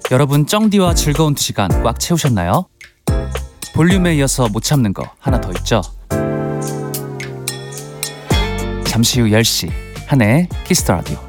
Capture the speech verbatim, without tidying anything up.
여러분 쩡디와 즐거운 두 시간 꽉 채우셨나요? 볼륨에 이어서 못 참는 거 하나 더 있죠? 잠시 후 열 시 한혜의 키스 더 라디오.